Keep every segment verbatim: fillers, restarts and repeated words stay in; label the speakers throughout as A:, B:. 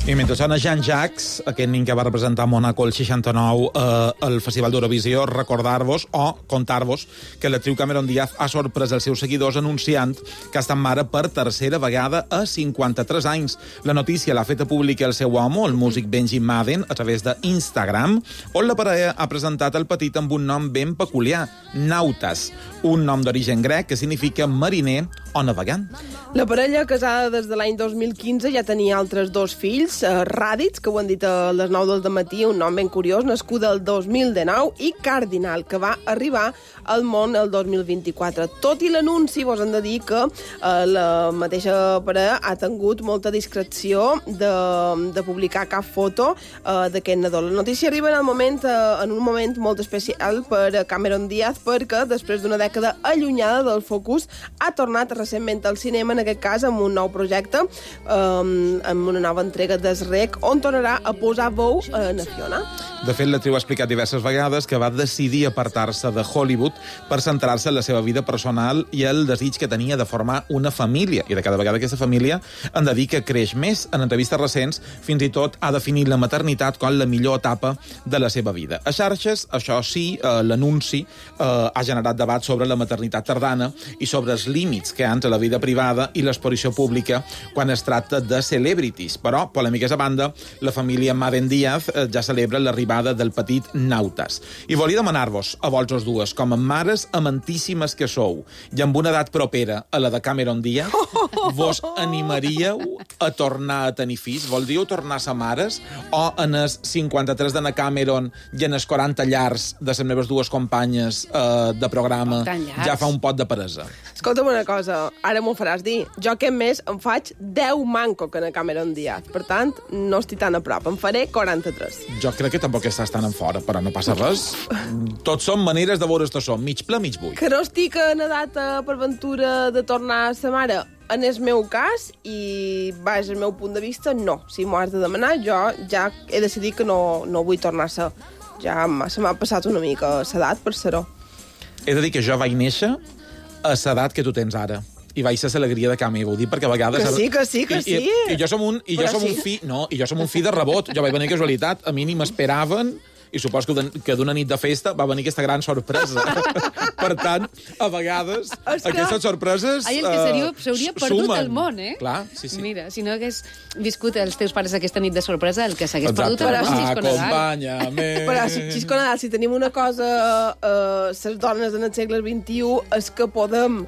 A: I mentre sona Jean-Jacques, aquest nen que va representar Monaco el seixanta-nou eh, al Festival d'Eurovisió, recordar-vos o contar-vos que l'actriu Cameron Diaz ha sorprès els seus seguidors anunciant que ha estat mare per tercera vegada a cinquanta-tres anys. La notícia l'ha feta pública el seu home, el músic Benji Madden, a través d'Instagram, on la parella ha presentat el petit amb un nom ben peculiar, Nautas, un nom d'origen grec que significa mariner o navegant.
B: La parella, casada des de l'any dos mil quinze, ja tenia altres dos fills, eh, Raditz, que ho han dit a les nou del matí, un nom ben curiós, nascuda el dos mil dinou, i Cardinal, que va arribar al món el dos mil vint-i-quatre. Tot i l'anunci, vos hem de dir que eh, la mateixa parella ha tingut molta discreció de, de publicar cap foto eh, d'aquest nadó. La notícia arriba en, el moment, eh, en un moment molt especial per Cameron Diaz, perquè després d'una dècada allunyada del focus ha tornat recentment al cinema, en aquest cas amb un nou projecte, eh, amb una nova entrega d'Esrec, on tornarà a posar veu a na Fiona.
A: De fet, l'actriu ha explicat diverses vegades que va decidir apartar-se de Hollywood per centrar-se en la seva vida personal i el desig que tenia de formar una família. I de cada vegada aquesta família han de dir que creix més. En entrevistes recents, fins i tot ha definit la maternitat com la millor etapa de la seva vida. A xarxes, això sí, eh, l'anunci eh, ha generat debat sobre la maternitat tardana i sobre els límits que hi ha entre la vida privada i l'exposició pública quan es tracta de celebrities. Però, polèmiques a banda, la família Madden Díaz eh, ja celebra l'arribada del petit Nautas. I volia demanar-vos, a vols dues, com a mares amantíssimes que sou, i amb una edat propera a la de Cameron Díaz, vos animaríeu a tornar a tenir fills? Voldríeu tornar a ser mares? O en els cinquanta-tres d'Anna Cameron i en els quaranta llars de les meves dues companyes eh, de programa ja fa un pot de peresa?
B: Escolta'm una cosa, ara m'ho faràs dir. Jo aquest mes em faig deu manco que na Cameron Diaz. Per tant, no estic tan a prop. Em faré quaranta-tres.
A: Jo crec que tampoc estàs tan en fora, però no passa res. Tots són maneres de veure's som. Mig ple, mig buit.
B: Que no estic en edat per ventura de tornar a ser mare. En el meu cas, i vaja, el meu punt de vista, no. Si m'ho has de demanar, jo ja he decidit que no, no vull tornar a ser. Ja se m'ha passat una mica l'edat per ser-ho.
A: He de dir que jo vaig néixer a l'edat que tu tens ara. I vaig ser l'alegria de ca meva. Ho dic perquè a vegades...
B: Que sí, que sí, que
A: I,
B: sí.
A: I, i jo som un, i jo som
B: sí.
A: un fill... No, i jo som un fill de rebot. Jo vaig venir a casualitat. A mi ni m'esperaven i suposo que d'una nit de festa va venir aquesta gran sorpresa. Per tant, a vegades, es que... aquestes sorpreses...
C: Ai, el que seria, s'hauria uh, perdut el món, eh?
A: Clar, sí, sí.
C: Mira, si no hagués viscut els teus pares aquesta nit de sorpresa, el que s'hagués perdut
A: el
C: món, Xisco Nadal.
A: Acompanya-me.
B: Però, Xisco Nadal, si tenim una cosa, eh, les dones en el segle vint-i-u, és que podem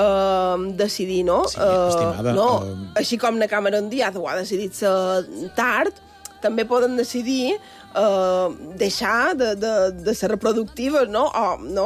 B: eh, decidir, no?
A: Sí, estimada.
B: Uh, no,
A: Uh...
B: així com na Cameron Diaz ho ha decidit tard, també poden decidir Uh, deixar de, de, de ser reproductives, no? O, no?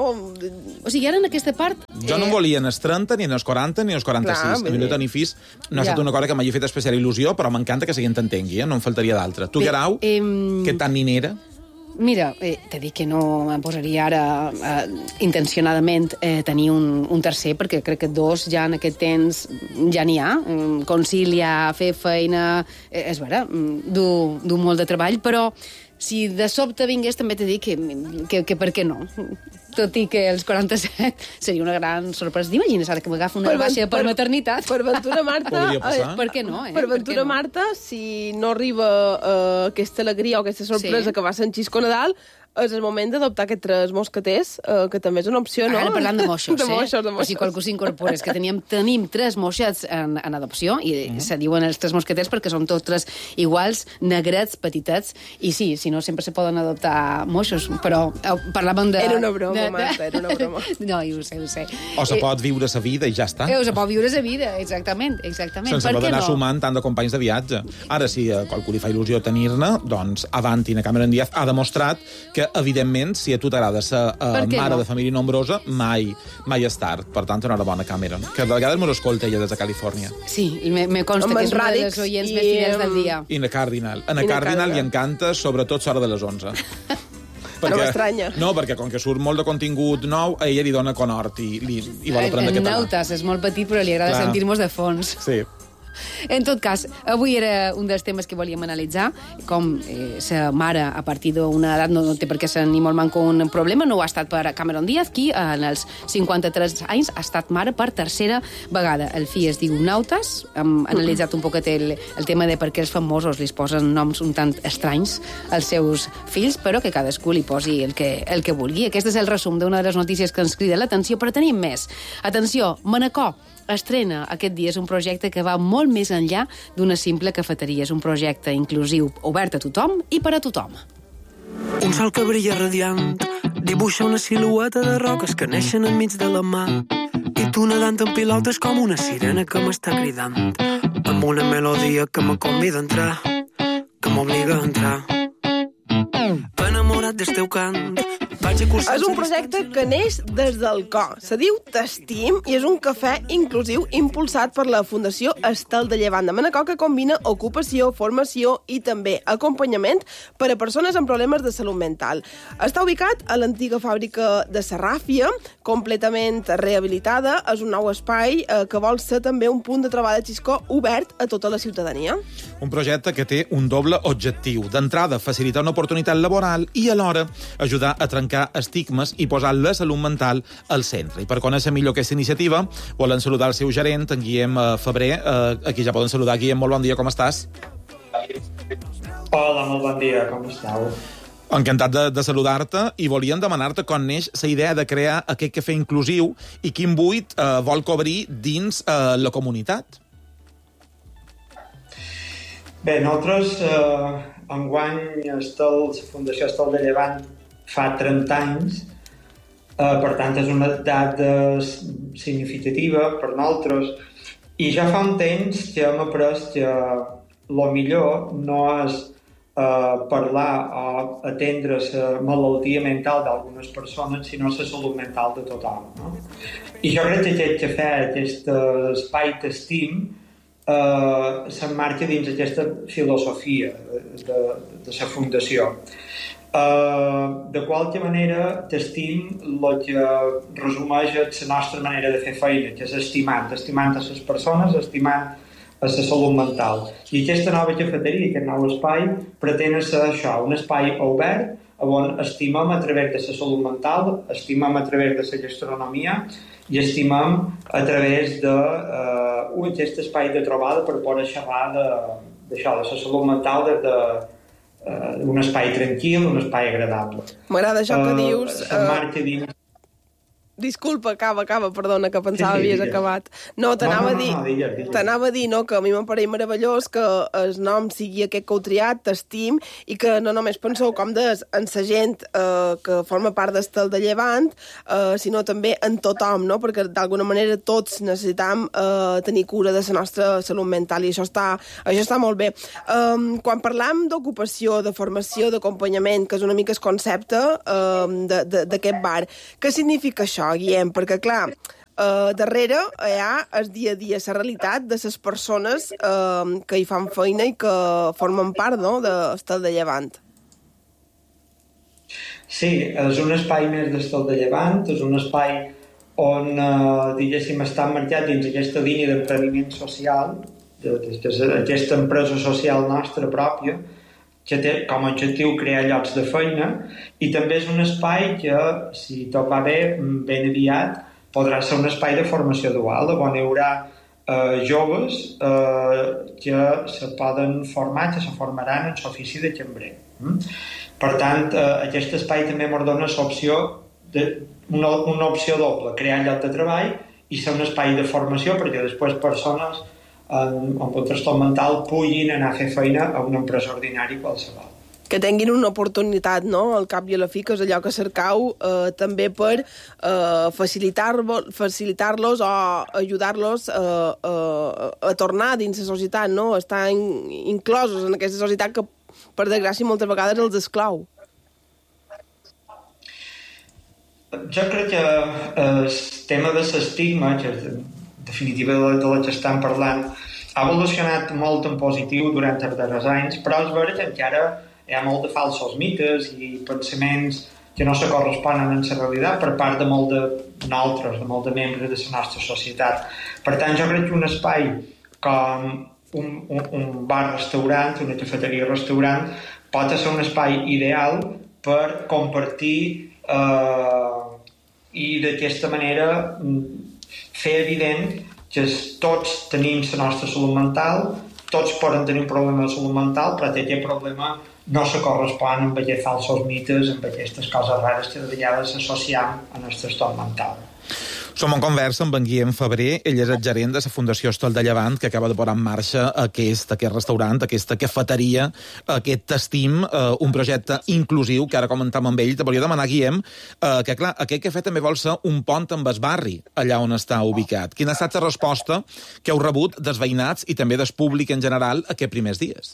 C: O sigui, ara en aquesta part...
A: Jo no em volia en els trenta, ni en els quaranta, ni en els quaranta-sis. Clar, a mi no tenir fills no ha estat ja. una cosa que m'hagi fet especial il·lusió, però m'encanta que seguint t'entengui, eh? No em faltaria d'altra. Tu, Guerau, eh, que tan ninera...
C: Mira, eh, t'he dit que no em posaria ara eh, intencionadament eh, tenir un, un tercer, perquè crec que dos ja en aquest temps ja n'hi ha. Conciliar, fer feina... Eh, és vera, du, du molt de treball, però si de sobte vingués també t'he dit que, que, que per què no? Tot i que els quaranta-set seria una gran sorpresa. T'imagines ara que m'agafa una baixa per, per maternitat?
B: Per ventura, Marta...
A: eh,
C: per què no, eh?
B: Per ventura,
C: no?
B: Marta, si no arriba uh, aquesta alegria o aquesta sorpresa sí. que va ser en Xisco Nadal, és el moment d'adoptar aquests tres mosqueters, eh, que també és una opció, no?
C: Ara parlant de moixos,
B: de
C: eh?
B: moixos, de moixos.
C: O sigui, qualcú s'incorpora. És que teníem, tenim tres moixets en, en adopció, i mm. se diuen els tres mosqueters perquè són tots tres iguals, negrets, petitets, i sí, si no, sempre se poden adoptar moixos, però eh, parlàvem de...
B: Era una broma,
C: de, de...
B: Marta, era una broma.
C: No, jo ho sé, ho sé.
A: O se eh, pot viure sa vida i ja està.
C: Eh, o se pot viure sa vida, exactament, exactament.
A: Sense haver d'anar no? sumant tant de companys de viatge. Ara, si a qualcú li fa il·lusió tenir-ne, doncs, Avanti, na Cameron Diaz ha demostrat que, evidentment, si a tu t'agrada ser uh, mare no? de família nombrosa, mai, mai és tard. Per tant, enhorabona, Cameron. Que de vegades mos escolta ella des de Califòrnia.
C: Sí, me, me consta que és una de les oients i... més fidels del dia.
A: I na Cardinal. A na Cardinal li encanta, sobretot l'hora de les onze.
B: Perquè, no m'estranya.
A: No, perquè com que surt molt de contingut nou, a ella li dona conhort i, li, i vol aprendre
C: en, en
A: català.
C: Nautas és molt petit, però li agrada sentir-nos de fons.
A: Sí.
C: En tot cas, avui era un dels temes que volíem analitzar, com eh, sa mare, a partir d'una edat, no, no té per què ser ni molt manco un problema, no ho ha estat per Cameron Díaz, qui en els cinquanta-tres anys ha estat mare per tercera vegada. El fill es diu Nautes, hem analitzat un poquet el, el tema de per què els famosos li posen noms un tant estranys als seus fills, però que cadascú li posi el que, el que vulgui. Aquest és el resum d'una de les notícies que ens crida l'atenció, però tenim més. Atenció, Manacor estrena aquest dia, és un projecte que va molt més enllà d'una simple cafeteria. És un projecte inclusiu, obert a tothom i per a tothom.
D: Un sol que brilla radiant dibuixa una silueta de roques que neixen enmig de la mà, i tu nedant en pilotes com una sirena que m'està cridant amb una melodia que me convida a entrar, que m'obliga a entrar. Enamorat del teu cant.
B: És un projecte que neix des del cor. Se diu T'Estim i és un cafè inclusiu impulsat per la Fundació Estel de Llevant de Manacor, que combina ocupació, formació i també acompanyament per a persones amb problemes de salut mental. Està ubicat a l'antiga fàbrica de Serràfia, completament rehabilitada. És un nou espai eh, que vol ser també un punt de trobada de xiscó obert a tota la ciutadania.
A: Un projecte que té un doble objectiu. D'entrada, facilitar una oportunitat laboral i alhora ajudar a trencar estigmes i posar la salut mental al centre. I per conèixer millor aquesta iniciativa, volen saludar el seu gerent, en Guillem Febrer. Eh, aquí ja poden saludar. Guillem, molt bon dia, com estàs?
E: Hola, molt bon dia, com esteu?
A: Encantat de, de saludar-te i volíem demanar-te com neix la idea de crear aquest cafè inclusiu i quin buit eh, vol cobrir dins eh, la comunitat.
E: Bé, nosaltres eh, enguany Estel, la Fundació Estel de Llevant fa trenta anys, eh, per tant és una data significativa per nosaltres, i ja fa un temps que hem après que el millor no és eh, parlar o atendre la malaltia mental d'algunes persones, sinó la salut mental de tothom. No? I jo crec que aquest cafè, aquest espai T'Estim, eh, s'emmarca dins aquesta filosofia de, de la Fundació. Uh, de qualque manera, T'Estim el que resumeix la nostra manera de fer feina, que és estimant, estimant a les persones, estimant a la salut mental. I aquesta nova cafeteria, aquest nou espai, pretén ser això, un espai obert on estimem a través de la salut mental, estimem a través de la gastronomia i estimem a través de uh, aquest espai de trobada per poder xerrar d'això, de la salut mental des de Uh, un espai tranquil, un espai agradable.
B: M'agrada això que uh, dius.
E: S'emmarca dins...
B: Disculpa, acaba, acaba, perdona, que pensava
E: sí, sí,
B: havies
E: digues.
B: acabat. No, t'anava
E: no, no,
B: a dir,
E: no, digues, digues.
B: t'anava a dir no, que a mi m'apareix meravellós que el nom sigui aquest que heu triat, T'Estim, i que no només penseu com des en sa gent eh, que forma part d'Estel de Llevant, eh, sinó també en tothom, no? Perquè d'alguna manera tots necessitam eh, tenir cura de la nostra salut mental, i això està, això està molt bé. Um, quan parlam d'ocupació, de formació, d'acompanyament, que és una mica el concepte um, d'aquest bar, què significa això, Guillem? Perquè, clar, uh, darrere hi ha el dia a dia, la realitat de les persones uh, que hi fan feina i que formen part, no?, d'Estel de Llevant.
E: Sí, és un espai més d'Estel de Llevant, és un espai on, uh, diguéssim, està emmarcat dins aquesta línia d'empreniment social, aquesta empresa social nostra pròpia, que té com a objectiu crear llocs de feina, i també és un espai que, si tot va bé, ben aviat podrà ser un espai de formació dual, on hi haurà eh, joves eh, que se poden formar, que se formaran en l'ofici de cambrer. Mm? Per tant, eh, aquest espai també ens dona l'opció de, una, una opció doble, crear lloc de treball i ser un espai de formació perquè després persones amb un trastorn mental puguin anar a fer feina a una empresa ordinària qualsevol.
B: Que tinguin una oportunitat, no?, al cap i a la fi, que és allò que cercau eh, també per eh, facilitar-los facilitar o ajudar-los eh, eh, a tornar dins la societat, no?, estar in, inclosos en aquesta societat que, per desgràcia, moltes vegades els esclau.
E: Jo crec que el tema de l'estigma, que en definitiva de la que estem parlant, ha evolucionat molt en positiu durant els darrers anys, però és vera que encara hi ha molt de falsos mites i pensaments que no se corresponen amb la realitat per part de molt de nosaltres, de molt de membres de la nostra societat. Per tant, jo crec que un espai com un, un, un bar-restaurant, una cafeteria-restaurant, pot ser un espai ideal per compartir eh, i d'aquesta manera fer evident que tots tenim la nostra salut mental, tots poden tenir un problema de salut mental, però aquest problema no se correspon amb aquests falsos mites, amb aquestes coses rares que de vegades associem en el trastorn mental.
A: Som en conversa amb en Guillem Febrer, ell és el gerent de la Fundació Estol de Llevant, que acaba de posar en marxa aquest, aquest restaurant, aquesta cafeteria, aquest T'Estim, eh, un projecte inclusiu, que ara comentàvem amb ell. Te volia demanar, Guillem, eh, que clar, aquest cafè també vol ser un pont amb el barri, allà on està ubicat. Quina ha estat la resposta que heu rebut dels veïnats i també del públic en general aquests primers dies?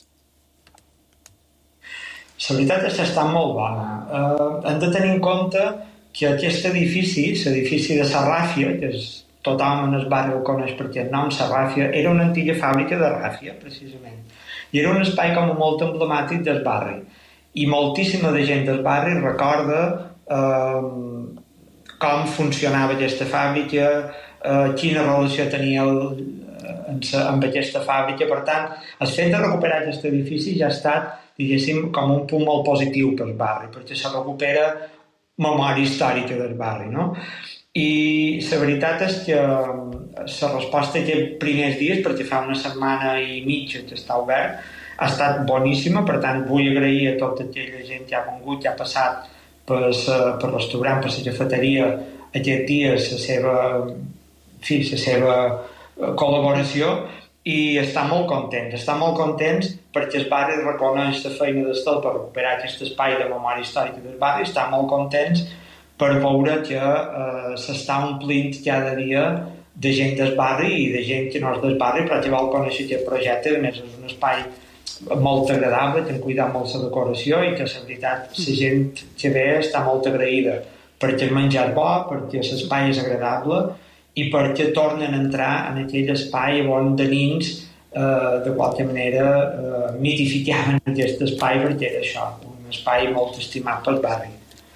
E: La veritat és que està molt bona. Eh, hem de tenir en compte que aquest edifici, l'edifici de la Ràfia, que és, tothom en el barri el coneix perquè el nom la Ràfia, era una antiga fàbrica de ràfia, precisament. I era un espai com molt emblemàtic del barri. I moltíssima de gent del barri recorda eh, com funcionava aquesta fàbrica, eh, quina relació tenia el, amb aquesta fàbrica. Per tant, el fet de recuperar aquest edifici ja ha estat, diguéssim, com un punt molt positiu pel barri, perquè se recupera memòria històrica del barri, no? I la veritat és que la resposta aquests primers dies, perquè fa una setmana i mitja que està obert, ha estat boníssima. Per tant, vull agrair a tota aquella gent que ha vingut, que ha passat per el restaurant, per la cafeteria, aquests dies, la seva, en fi, la seva col·laboració, i està molt contents, està molt contents perquè el barri reconeix la feina d'Estel per recuperar aquest espai de memòria històrica del barri, està molt contents per veure que eh, s'està omplint cada dia de gent del barri i de gent que no és del barri, però que vol conèixer aquest projecte. A més, és un espai molt agradable, que han cuidat molt la decoració i que, la veritat, la gent que ve està molt agraïda perquè el menjar és bo, perquè l'espai és agradable i perquè tornen a entrar en aquell espai on de nins, eh, de qualque manera, eh, mitificaven aquest espai, perquè era això, un espai molt estimat pel barri.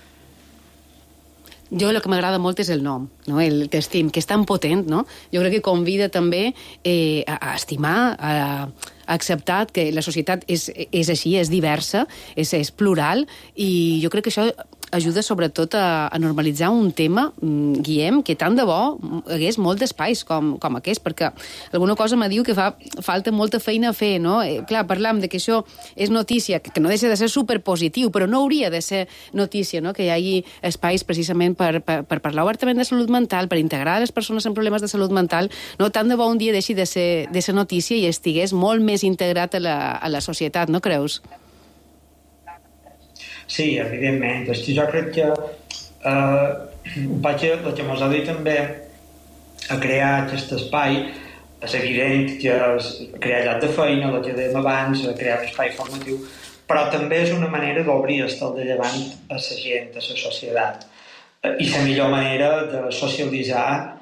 C: Jo el que m'agrada molt és el nom, no? El T'Estim, que és tan potent, no? Jo crec que convida també eh, a, a estimar, a, a acceptar que la societat és, és així, és diversa, és, és plural, i jo crec que això ajuda sobretot a, a normalitzar un tema, Guillem, que tant de bo hagués molt d'espais com, com aquest, perquè alguna cosa me diu que fa falta molta feina a fer, no? Eh, clar, parlam de que això és notícia, que, que no deixa de ser superpositiu, però no hauria de ser notícia, no? Que hi hagi espais precisament per, per, per parlar obertament de salut mental, per integrar les persones amb problemes de salut mental, no? Tant de bo un dia deixi de ser, de ser notícia i estigués molt més integrat a la, a la societat, no creus?
E: Sí, evidentment. És que jo crec que eh, vaig a, la que mos ha dit també a crear aquest espai, és evident que és crear lloc de feina, el que dèiem abans, crear un espai formatiu, però també és una manera d'obrir Estel de Llevant a la gent, a la societat. I la millor manera de socialitzar